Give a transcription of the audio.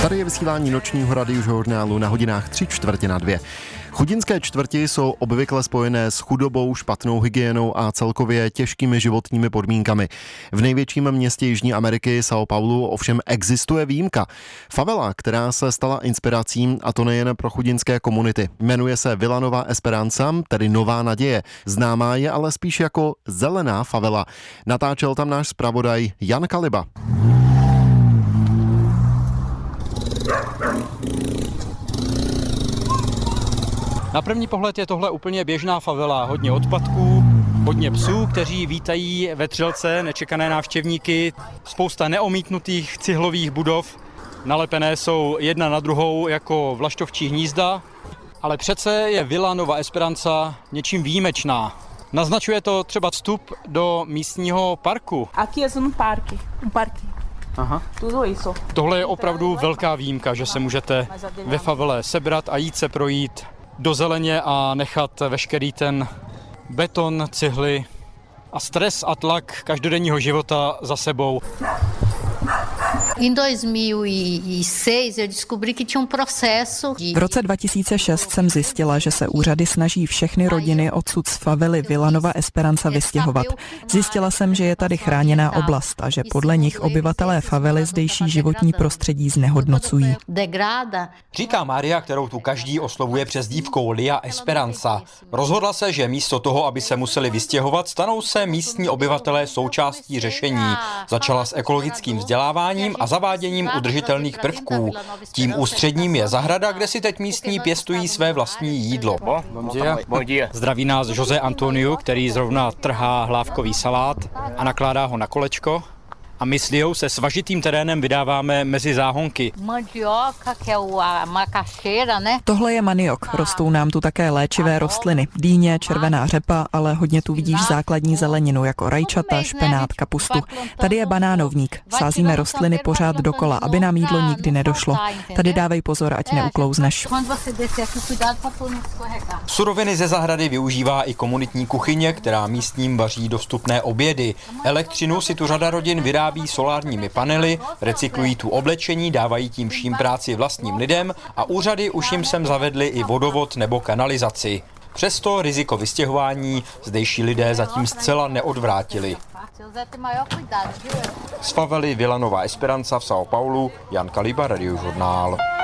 Tady je vysílání nočního radiožurnálu na hodinách 3:45. Chudinské čtvrti jsou obvykle spojené s chudobou, špatnou hygienou a celkově těžkými životními podmínkami. V největším městě Jižní Ameriky, São Paulo, ovšem existuje výjimka. Favela, která se stala inspirací, a to nejen pro chudinské komunity. Jmenuje se Vila Nova Esperança, tedy Nová naděje. Známá je ale spíš jako zelená favela. Natáčel tam náš zpravodaj Jan Kaliba. Na první pohled je tohle úplně běžná favela, hodně odpadků, hodně psů, kteří vítají ve třelce nečekané návštěvníky, spousta neomítnutých cihlových budov, nalepené jsou jedna na druhou jako vlaštovčí hnízda, ale přece je Vila Nova Esperança něčím výjimečná. Naznačuje to třeba vstup do místního parku. Aqui é um parque. Aha. Tohle je opravdu velká výjimka, že se můžete ve favele sebrat a jít se projít do zeleně a nechat veškerý ten beton, cihly a stres a tlak každodenního života za sebou. Em 2006 eu descobri que tinha processo. V roce 2006 jsem zjistila, že se úřady snaží všechny rodiny odsud z favely Vila Nova Esperança vystěhovat. Zjistila jsem, že je tady chráněná oblast a že podle nich obyvatelé favely zdejší životní prostředí znehodnocují. Říká Mária, kterou tu každý oslovuje přezdívkou Lia Esperança. Rozhodla se, že místo toho, aby se museli vystěhovat, stanou se místní obyvatelé součástí řešení. Začala s ekologickým vzděláváním a zaváděním udržitelných prvků. Tím ústředním je zahrada, kde si teď místní pěstují své vlastní jídlo. Zdraví nás José Antonio, který zrovna trhá hlávkový salát a nakládá ho na kolečko. A my s Liou se svažitým terénem vydáváme mezi záhonky. Tohle je maniok. Rostou nám tu také léčivé rostliny. Dýně, červená řepa, ale hodně tu vidíš základní zeleninu, jako rajčata, špenát, kapustu. Tady je banánovník. Sázíme rostliny pořád dokola, aby nám jídlo nikdy nedošlo. Tady dávej pozor, ať neuklouzneš. Suroviny ze zahrady využívá i komunitní kuchyně, která místním vaří dostupné obědy. Elektřinu si tu řada rodin vyrábí solárními panely, recyklují tu oblečení, dávají tím vším práci vlastním lidem a úřady už jim sem zavedly i vodovod nebo kanalizaci. Přesto riziko vystěhování zdejší lidé zatím zcela neodvrátili. Z favely Vila Nova Esperança v São Paulo, Jan Kaliba, Radiožurnál.